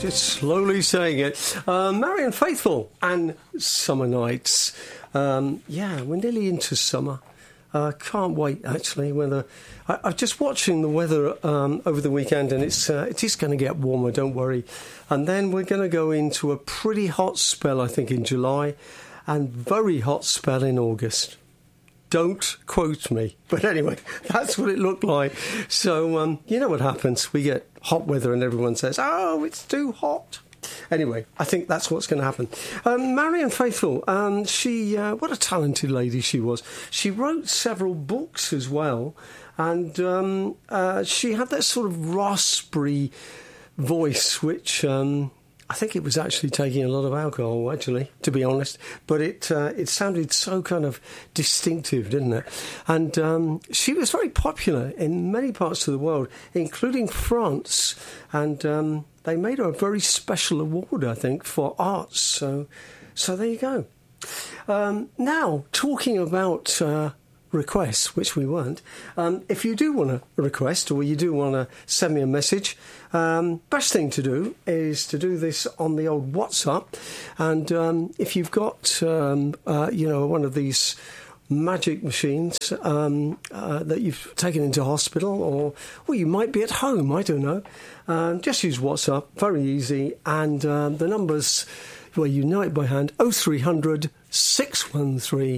just slowly saying it. Marianne Faithfull and Summer Nights. Yeah, we're nearly into summer. Can't wait, actually. I'm just watching the weather over the weekend, and it is going to get warmer, don't worry. And then we're going to go into a pretty hot spell, I think, in July, and very hot spell in August. Don't quote me. But anyway, that's what it looked like. So, you know what happens. We get hot weather and everyone says, oh, it's too hot. Anyway, I think that's what's going to happen. Marianne Faithfull, she, what a talented lady she was. She wrote several books as well. And she had that sort of raspberry voice, which... I think it was actually taking a lot of alcohol, actually, to be honest. But it sounded so kind of distinctive, didn't it? And she was very popular in many parts of the world, including France. And they made her a very special award, I think, for arts. So there you go. Now, talking about... requests, which we weren't. If you do want to request or you do want to send me a message, best thing to do is to do this on the old WhatsApp. And if you've got, one of these magic machines that you've taken into hospital, or you might be at home, I don't know, just use WhatsApp, very easy. And the numbers, well, you know it by hand, 0300 613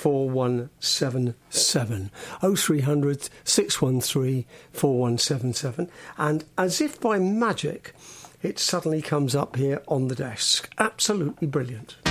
4177. 0300 613 4177. And as if by magic, it suddenly comes up here on the desk. Absolutely brilliant.